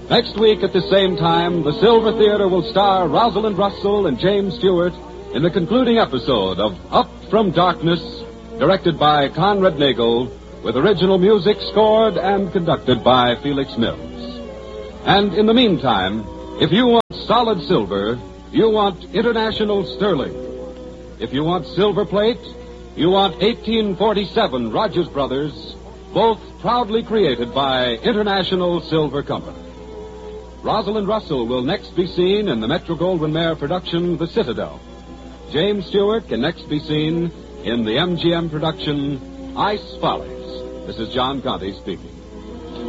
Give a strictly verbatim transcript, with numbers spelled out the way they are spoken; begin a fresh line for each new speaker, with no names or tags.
Next week at the same time, the Silver Theater will star Rosalind Russell and James Stewart in the concluding episode of Up from Darkness, directed by Conrad Nagel, with original music scored and conducted by Felix Mills. And in the meantime, if you want solid silver, you want International Sterling. If you want silver plate, you want eighteen forty-seven Rogers Brothers, both proudly created by International Silver Company. Rosalind Russell will next be seen in the Metro-Goldwyn-Mayer production, The Citadel. James Stewart can next be seen in the M G M production, Ice Follies. This is John Conte speaking.